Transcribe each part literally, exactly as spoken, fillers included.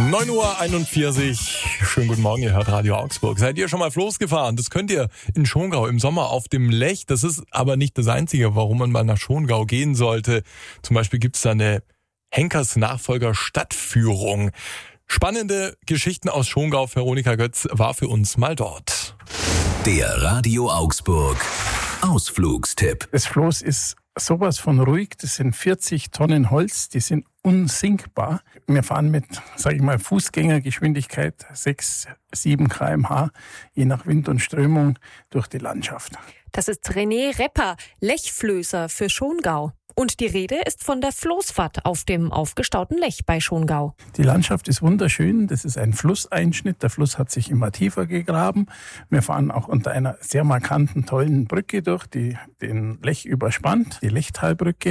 neun Uhr einundvierzig. Schönen guten Morgen, ihr hört Radio Augsburg. Seid ihr schon mal Floß gefahren? Das könnt ihr in Schongau im Sommer auf dem Lech. Das ist aber nicht das Einzige, warum man mal nach Schongau gehen sollte. Zum Beispiel gibt's da eine Henkers-Nachfolger-Stadtführung. Spannende Geschichten aus Schongau. Veronika Götz war für uns mal dort. Der Radio Augsburg Ausflugstipp. Das Floß ist sowas von ruhig. Das sind vierzig Tonnen Holz, die sind unsinkbar. Wir fahren mit, sage ich mal, Fußgängergeschwindigkeit sechs, sieben Kilometer pro Stunde, je nach Wind und Strömung, durch die Landschaft. Das ist René Repper, Lechflößer für Schongau. Und die Rede ist von der Floßfahrt auf dem aufgestauten Lech bei Schongau. Die Landschaft ist wunderschön. Das ist ein Flusseinschnitt. Der Fluss hat sich immer tiefer gegraben. Wir fahren auch unter einer sehr markanten, tollen Brücke durch, die den Lech überspannt, die Lechtalbrücke.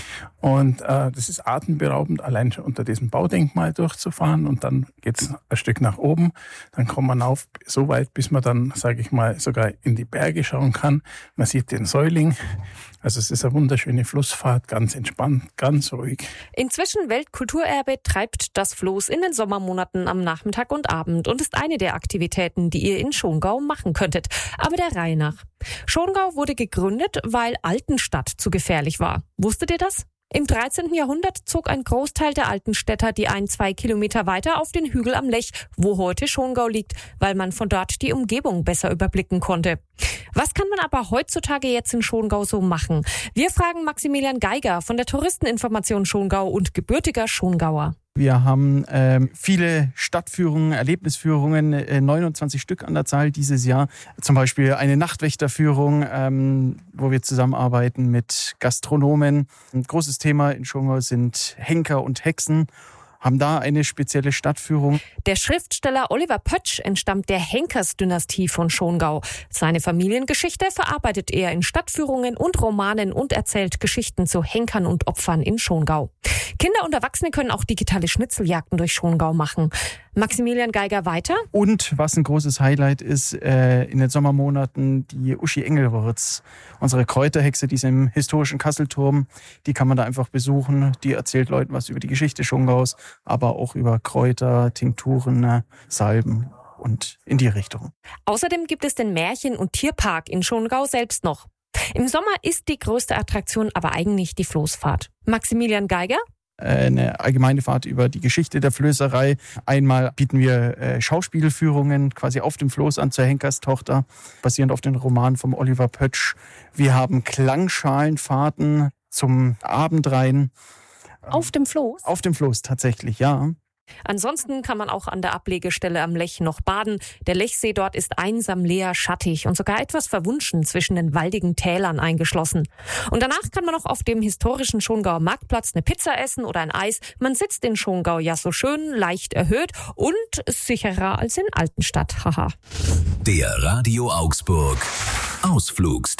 Und äh, das ist atemberaubend, allein schon unter diesem Baudenkmal durchzufahren. Und dann geht's ein Stück nach oben. Dann kommt man auf so weit, bis man dann, sage ich mal, sogar in die Berge schauen kann. Man sieht den Säuling. Also es ist eine wunderschöne Flussfahrt, ganz entspannt, ganz ruhig. Inzwischen Weltkulturerbe treibt das Floß in den Sommermonaten am Nachmittag und Abend und ist eine der Aktivitäten, die ihr in Schongau machen könntet. Aber der Reihe nach. Schongau wurde gegründet, weil Altenstadt zu gefährlich war. Wusstet ihr das? Im dreizehnten Jahrhundert zog ein Großteil der Altenstädter die ein, zwei Kilometer weiter auf den Hügel am Lech, wo heute Schongau liegt, weil man von dort die Umgebung besser überblicken konnte. Was kann man aber heutzutage jetzt in Schongau so machen? Wir fragen Maximilian Geiger von der Touristeninformation Schongau und gebürtiger Schongauer. Wir haben ähm, viele Stadtführungen, Erlebnisführungen, äh, neunundzwanzig Stück an der Zahl dieses Jahr. Zum Beispiel eine Nachtwächterführung, ähm, wo wir zusammenarbeiten mit Gastronomen. Ein großes Thema in Schongau sind Henker und Hexen. Haben da eine spezielle Stadtführung. Der Schriftsteller Oliver Pötsch entstammt der Henkers-Dynastie von Schongau. Seine Familiengeschichte verarbeitet er in Stadtführungen und Romanen und erzählt Geschichten zu Henkern und Opfern in Schongau. Kinder und Erwachsene können auch digitale Schnitzeljagden durch Schongau machen. Maximilian Geiger weiter. Und was ein großes Highlight ist, äh, in den Sommermonaten die Uschi Engelwurz, unsere Kräuterhexe, die ist im historischen Kasselturm. Die kann man da einfach besuchen. Die erzählt Leuten was über die Geschichte Schongaus, aber auch über Kräuter, Tinkturen, Salben und in die Richtung. Außerdem gibt es den Märchen- und Tierpark in Schongau selbst noch. Im Sommer ist die größte Attraktion aber eigentlich die Floßfahrt. Maximilian Geiger? Eine allgemeine Fahrt über die Geschichte der Flößerei. Einmal bieten wir äh, Schauspielführungen quasi auf dem Floß an zur Henkerstochter, basierend auf den Roman von Oliver Pötsch. Wir haben Klangschalenfahrten zum Abendrhein. Auf dem Floß? Auf dem Floß, tatsächlich, ja. Ansonsten kann man auch an der Ablegestelle am Lech noch baden. Der Lechsee dort ist einsam, leer, schattig und sogar etwas verwunschen zwischen den waldigen Tälern eingeschlossen. Und danach kann man auch auf dem historischen Schongauer Marktplatz eine Pizza essen oder ein Eis. Man sitzt in Schongau ja so schön, leicht erhöht und sicherer als in Altenstadt. Haha. Der Radio Augsburg Ausflugstipp.